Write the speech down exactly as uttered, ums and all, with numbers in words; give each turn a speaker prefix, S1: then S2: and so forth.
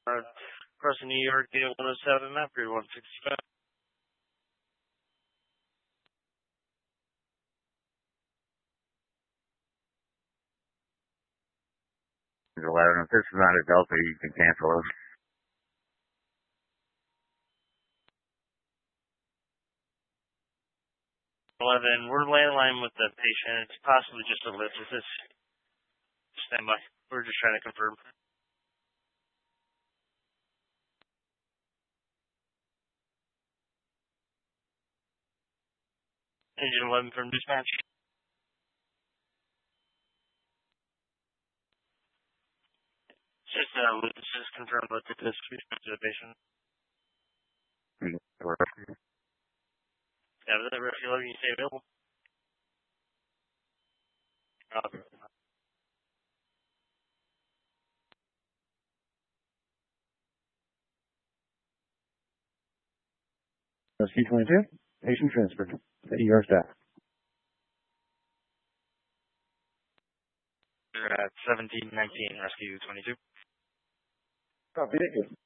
S1: Uh, crossing New York, data one oh seven, map period one sixty-five.
S2: eleven. If this is not a Delta, you can cancel it.
S1: eleven, we're landline with the patient. It's possibly just a lift. Is this standby? We're just trying to confirm. Engine eleven from dispatch. Just uh, lift. Just confirm what the distribution to the patient. Yeah, with that rescue eleven, you stay available. Uh,
S2: Rescue twenty-two, patient transferred to E R staff.
S1: We're at seventeen nineteen, rescue twenty-two.
S2: Copy, thank you.